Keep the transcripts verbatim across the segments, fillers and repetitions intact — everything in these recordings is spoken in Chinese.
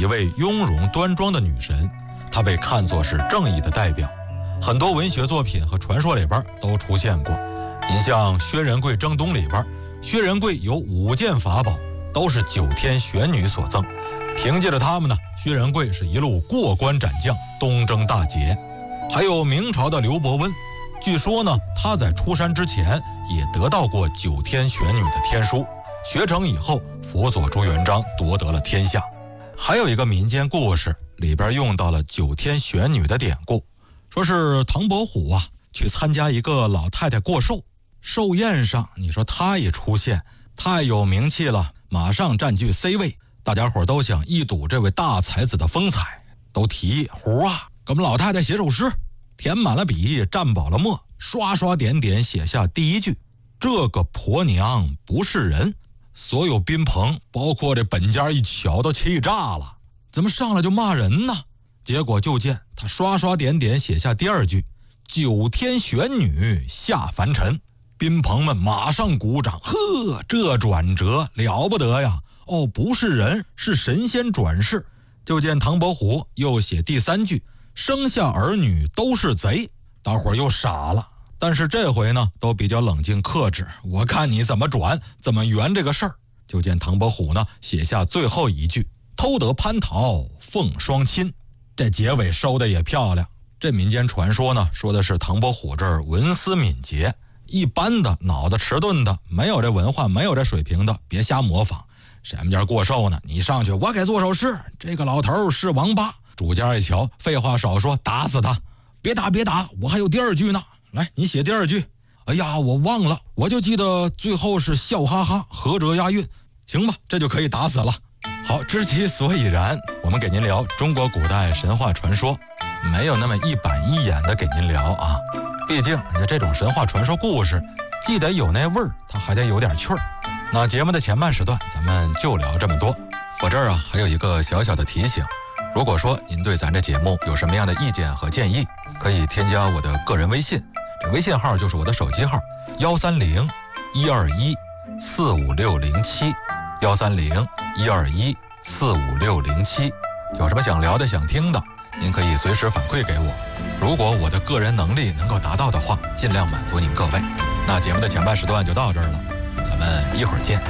位雍容端庄的女神，她被看作是正义的代表，很多文学作品和传说里边都出现过。您像薛仁贵征东里边，薛仁贵有五件法宝，都是九天玄女所赠，凭借着他们呢，薛仁贵是一路过关斩将，东征大捷。还有明朝的刘伯温，据说呢，他在出山之前也得到过九天玄女的天书，学成以后辅佐朱元璋夺得了天下。还有一个民间故事里边用到了九天玄女的典故，说是唐伯虎啊去参加一个老太太过寿，寿宴上你说他一出现太有名气了，马上占据 C 位，大家伙都想一睹这位大才子的风采，都提议虎啊给我们老太太写首诗，填满了笔，蘸饱了墨，刷刷点点写下第一句：这个婆娘不是人。所有宾朋包括这本家一瞧都气炸了，怎么上来就骂人呢？结果就见他刷刷点点写下第二句：九天玄女下凡尘。宾朋们马上鼓掌，呵，这转折了不得呀！哦，不是人，是神仙转世。就见唐伯虎又写第三句：生下儿女都是贼。大伙儿又傻了，但是这回呢都比较冷静克制，我看你怎么转怎么圆这个事儿。就见唐伯虎呢写下最后一句：偷得蟠桃凤双亲。这结尾收的也漂亮。这民间传说呢说的是唐伯虎这儿文思敏捷，一般的脑子迟钝的，没有这文化没有这水平的别瞎模仿。谁们家过寿呢，你上去我给做首诗，这个老头是王八。主家一瞧，废话少说，打死他！别打别打，我还有第二句呢。来，你写第二句。哎呀，我忘了，我就记得最后是笑哈哈，合辙押韵。行吧，这就可以打死了。好，知其所以然，我们给您聊中国古代神话传说，没有那么一板一眼的给您聊啊。毕竟这种神话传说故事，既得有那味儿，它还得有点趣儿。那节目的前半时段，咱们就聊这么多。我这儿啊还有一个小小的提醒，如果说您对咱这节目有什么样的意见和建议，可以添加我的个人微信，这微信号就是我的手机号幺三零一二一四五六零七幺三零一二一四五六零七。有什么想聊的想听的，您可以随时反馈给我。如果我的个人能力能够达到的话，尽量满足您各位。那节目的前半时段就到这儿了，咱们一会儿见。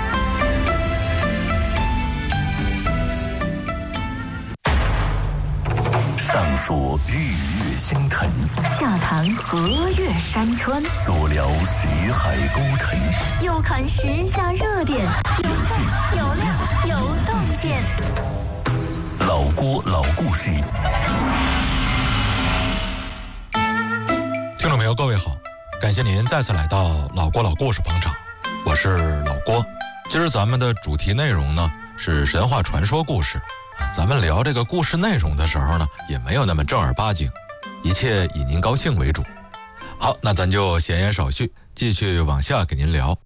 上说日月星辰， 下谈河岳山川， 左聊识海沟沉， 右看时下热点，有趣有料有洞见。 老郭老故事。 听众朋友各位好，感谢您再次来到老郭老故事捧场，我是老郭。今儿咱们的主题内容呢是神话传说故事，咱们聊这个故事内容的时候呢也没有那么正儿八经，一切以您高兴为主。好，那咱就闲言少叙，继续往下给您聊。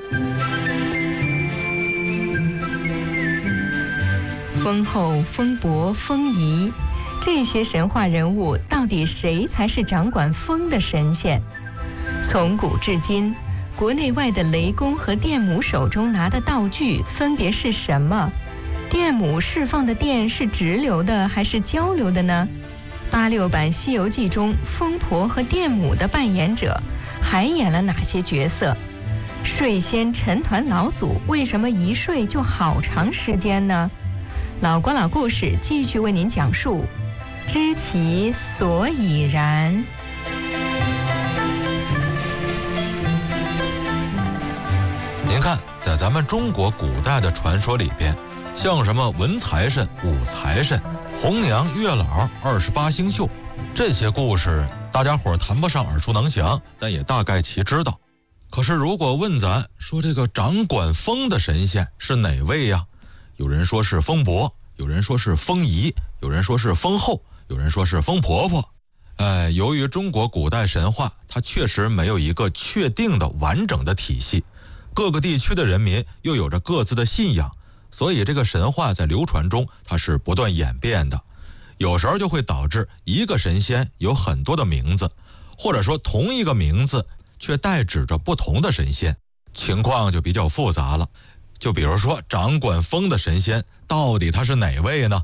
封后、封伯、封仪，这些神话人物到底谁才是掌管风的神仙？从古至今，国内外的雷公和电母手中拿的道具分别是什么？电母释放的电是直流的还是交流的呢？八六版《西游记》中，风婆和电母的扮演者还演了哪些角色？睡仙陈团老祖为什么一睡就好长时间呢？老郭老故事继续为您讲述，知其所以然。 您看，在咱们中国古代的传说里边，像什么文财神、武财神、红娘、月老、二十八星宿，这些故事大家伙谈不上耳熟能详，但也大概其知道。可是如果问咱说这个掌管风的神仙是哪位呀？有人说是风伯，有人说是风仪，有人说是风后，有人说是风婆婆。哎，由于中国古代神话它确实没有一个确定的完整的体系，各个地区的人民又有着各自的信仰，所以这个神话在流传中它是不断演变的，有时候就会导致一个神仙有很多的名字，或者说同一个名字却代指着不同的神仙，情况就比较复杂了。就比如说掌管风的神仙到底他是哪位呢？